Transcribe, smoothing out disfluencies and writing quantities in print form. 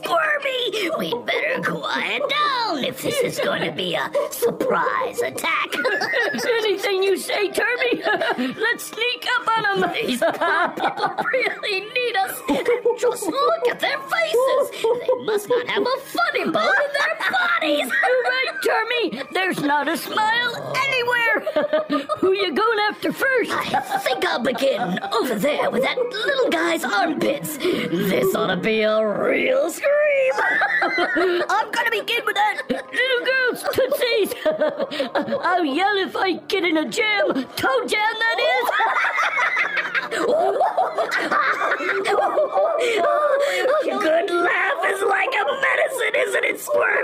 squirmy. We'd better quiet down if this is going to be a surprise attack. Anything you say, Termy. Let's sneak up on them. These poor people really need us. Just look at their faces. They must not have a funny bone in their bodies. You're right, Termy. There's not a smile anywhere. Who you going after first? I think I'll begin over there with that little guy's armpits. This ought to be a real scream. I'm gonna begin with that little girl's tootsies. I'll yell if I get in a jam. Toe jam, that is. Good laugh is like a medicine, isn't it, Squirm?